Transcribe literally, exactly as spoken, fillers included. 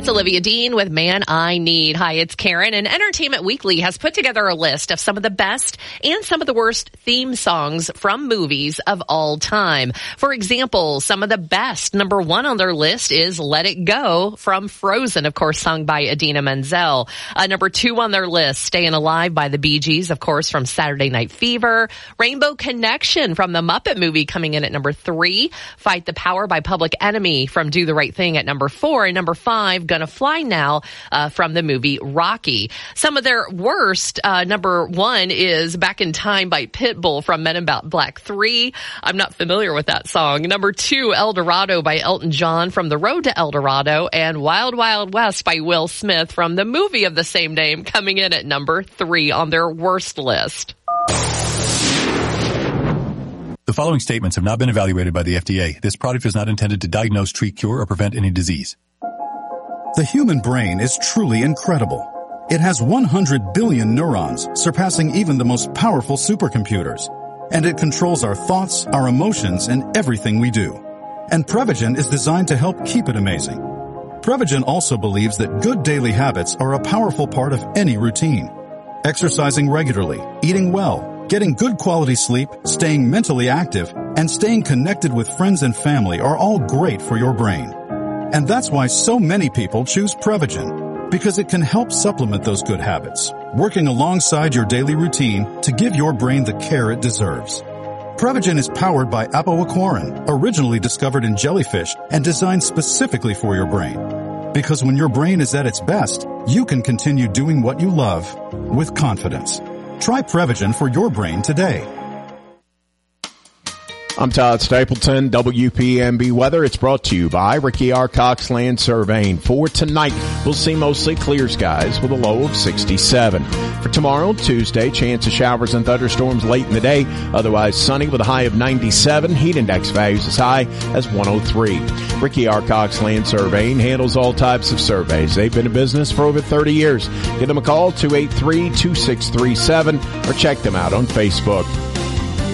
It's Olivia Dean with Man I Need. Hi, it's Karen, and Entertainment Weekly has put together a list of some of the best and some of the worst theme songs from movies of all time. For example, some of the best. Number one on their list is Let It Go from Frozen, of course, sung by Idina Menzel. Uh, number two on their list, Staying Alive by the Bee Gees, of course, from Saturday Night Fever. Rainbow Connection from the Muppet Movie coming in at number three. Fight the Power by Public Enemy from Do the Right Thing at number four. And number five, Gonna Fly Now uh, from the movie Rocky. Some of their worst, uh, number one is Back in Time by Pitbull from Men in Black three. I'm not familiar with that song. Number two, El Dorado by Elton John from The Road to El Dorado. And Wild Wild West by Will Smith from the movie of the same name coming in at number three on their worst list. The following statements have not been evaluated by the F D A. This product is not intended to diagnose, treat, cure, or prevent any disease. The human brain is truly incredible. It has one hundred billion neurons, surpassing even the most powerful supercomputers. And it controls our thoughts, our emotions, and everything we do. And Prevagen is designed to help keep it amazing. Prevagen also believes that good daily habits are a powerful part of any routine. Exercising regularly, eating well, getting good quality sleep, staying mentally active, and staying connected with friends and family are all great for your brain. And that's why so many people choose Prevagen, because it can help supplement those good habits, working alongside your daily routine to give your brain the care it deserves. Prevagen is powered by apoaquarin, originally discovered in jellyfish and designed specifically for your brain. Because when your brain is at its best, you can continue doing what you love with confidence. Try Prevagen for your brain today. I'm Todd Stapleton, W P M B Weather. It's brought to you by Ricky R. Cox Land Surveying. For tonight, we'll see mostly clear skies with a low of sixty-seven. For tomorrow, Tuesday, chance of showers and thunderstorms late in the day. Otherwise sunny with a high of ninety-seven. Heat index values as high as one oh three. Ricky R. Cox Land Surveying handles all types of surveys. They've been in business for over thirty years. Give them a call, two eight three, two six three seven, or check them out on Facebook.